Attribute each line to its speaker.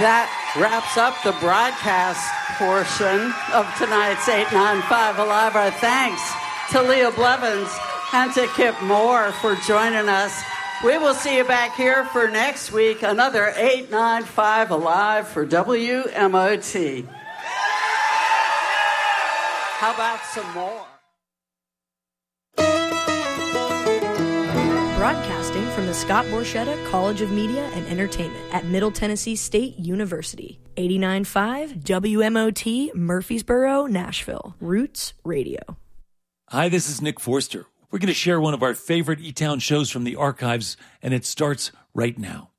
Speaker 1: That wraps up the broadcast portion of tonight's 895 Alive. Our thanks to Leah Blevins and to Kip Moore for joining us. We will see you back here for next week, another 895 Alive for WMOT. How about some more?
Speaker 2: Broadcasting from the Scott Borchetta College of Media and Entertainment at Middle Tennessee State University. 89.5 WMOT, Murfreesboro, Nashville. Roots Radio.
Speaker 3: Hi, this is Nick Forster. We're going to share one of our favorite E-Town shows from the archives, and it starts right now.